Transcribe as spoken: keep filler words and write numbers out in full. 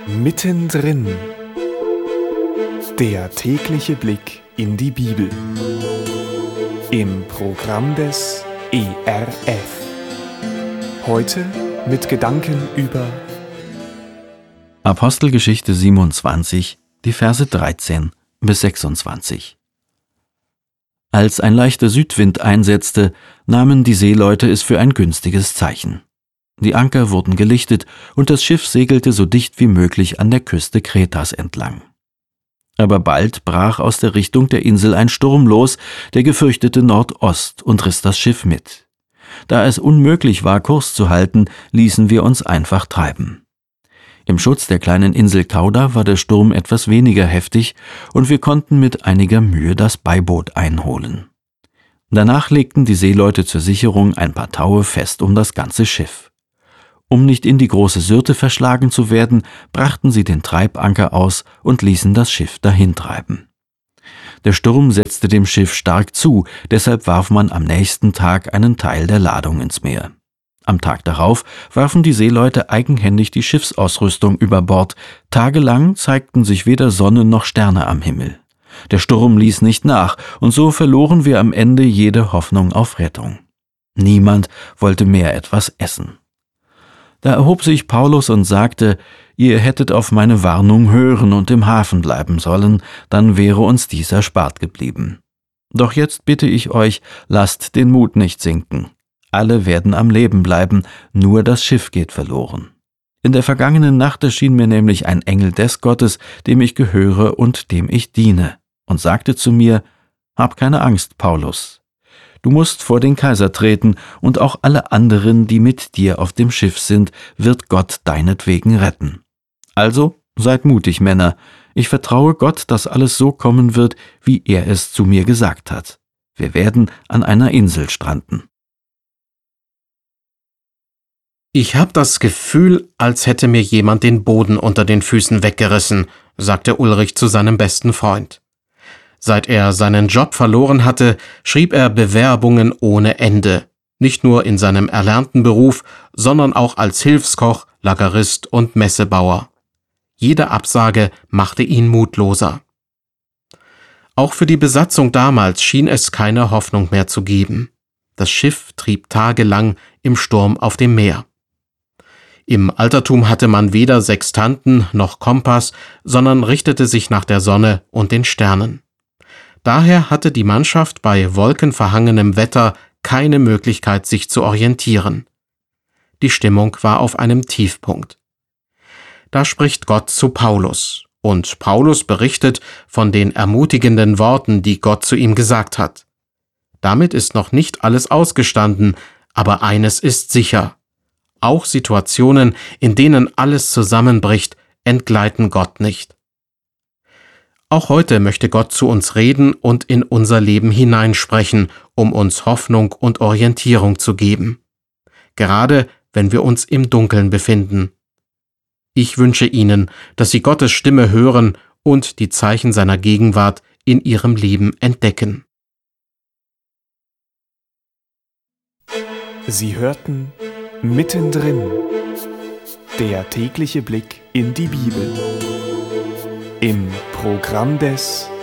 Mittendrin. Der tägliche Blick in die Bibel. Im Programm des E R F. Heute mit Gedanken über Apostelgeschichte siebenundzwanzig, die Verse dreizehn bis sechsundzwanzig. Als ein leichter Südwind einsetzte, nahmen die Seeleute es für ein günstiges Zeichen. Die Anker wurden gelichtet und das Schiff segelte so dicht wie möglich an der Küste Kretas entlang. Aber bald brach aus der Richtung der Insel ein Sturm los, der gefürchtete Nordost, und riss das Schiff mit. Da es unmöglich war, Kurs zu halten, ließen wir uns einfach treiben. Im Schutz der kleinen Insel Cauda war der Sturm etwas weniger heftig und wir konnten mit einiger Mühe das Beiboot einholen. Danach legten die Seeleute zur Sicherung ein paar Taue fest um das ganze Schiff. Um nicht in die große Syrte verschlagen zu werden, brachten sie den Treibanker aus und ließen das Schiff dahintreiben. Der Sturm setzte dem Schiff stark zu, deshalb warf man am nächsten Tag einen Teil der Ladung ins Meer. Am Tag darauf warfen die Seeleute eigenhändig die Schiffsausrüstung über Bord. Tagelang zeigten sich weder Sonne noch Sterne am Himmel. Der Sturm ließ nicht nach, und so verloren wir am Ende jede Hoffnung auf Rettung. Niemand wollte mehr etwas essen. Da erhob sich Paulus und sagte: Ihr hättet auf meine Warnung hören und im Hafen bleiben sollen, dann wäre uns dies erspart geblieben. Doch jetzt bitte ich euch, lasst den Mut nicht sinken. Alle werden am Leben bleiben, nur das Schiff geht verloren. In der vergangenen Nacht erschien mir nämlich ein Engel des Gottes, dem ich gehöre und dem ich diene, und sagte zu mir: Hab keine Angst, Paulus. Du musst vor den Kaiser treten, und auch alle anderen, die mit dir auf dem Schiff sind, wird Gott deinetwegen retten. Also seid mutig, Männer. Ich vertraue Gott, dass alles so kommen wird, wie er es zu mir gesagt hat. Wir werden an einer Insel stranden. Ich habe das Gefühl, als hätte mir jemand den Boden unter den Füßen weggerissen, sagte Ulrich zu seinem besten Freund. Seit er seinen Job verloren hatte, schrieb er Bewerbungen ohne Ende, nicht nur in seinem erlernten Beruf, sondern auch als Hilfskoch, Lagerist und Messebauer. Jede Absage machte ihn mutloser. Auch für die Besatzung damals schien es keine Hoffnung mehr zu geben. Das Schiff trieb tagelang im Sturm auf dem Meer. Im Altertum hatte man weder Sextanten noch Kompass, sondern richtete sich nach der Sonne und den Sternen. Daher hatte die Mannschaft bei wolkenverhangenem Wetter keine Möglichkeit, sich zu orientieren. Die Stimmung war auf einem Tiefpunkt. Da spricht Gott zu Paulus, und Paulus berichtet von den ermutigenden Worten, die Gott zu ihm gesagt hat. Damit ist noch nicht alles ausgestanden, aber eines ist sicher: Auch Situationen, in denen alles zusammenbricht, entgleiten Gott nicht. Auch heute möchte Gott zu uns reden und in unser Leben hineinsprechen, um uns Hoffnung und Orientierung zu geben. Gerade wenn wir uns im Dunkeln befinden. Ich wünsche Ihnen, dass Sie Gottes Stimme hören und die Zeichen seiner Gegenwart in Ihrem Leben entdecken. Sie hörten Mittendrin. Der tägliche Blick in die Bibel. Im Programm des